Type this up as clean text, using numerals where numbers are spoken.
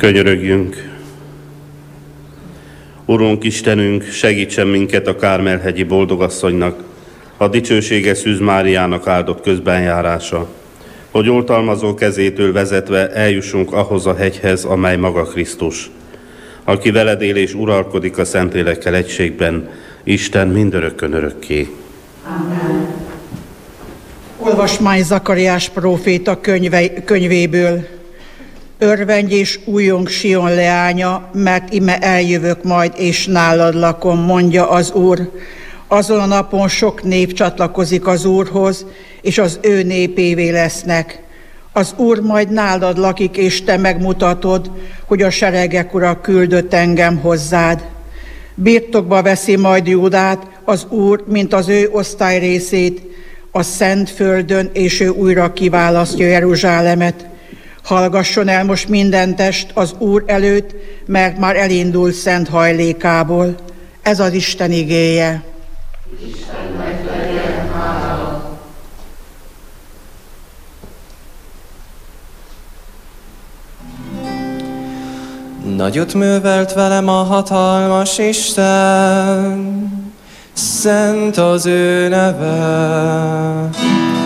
Könyörögjünk! Urunk Istenünk, segítsen minket a Kármel-hegyi boldogasszonynak, a dicsőséges Szűz Máriának áldott közbenjárása, hogy oltalmazó kezétől vezetve eljussunk ahhoz a hegyhez, amely maga Krisztus, aki veled él és uralkodik a Szentlélekkel egységben, Isten mindörökkön örökké. Amen. Olvasmány Zakariás próféta könyvéből. Örvendj és újjong Sion leánya, mert ime eljövök majd, és nálad lakom, mondja az Úr. Azon a napon sok nép csatlakozik az Úrhoz, és az ő népévé lesznek. Az Úr majd nálad lakik, és te megmutatod, hogy a seregek ura küldött engem hozzád. Birtokba veszi majd Júdát az Úr, mint az ő osztályrészét, a szent földön, és ő újra kiválasztja Jeruzsálemet. Hallgasson el most minden test az Úr előtt, mert már elindult szent hajlékából. Ez az Isten igéje. Istennek legyen hála. Nagyot művelt velem a hatalmas Isten, szent az ő neve.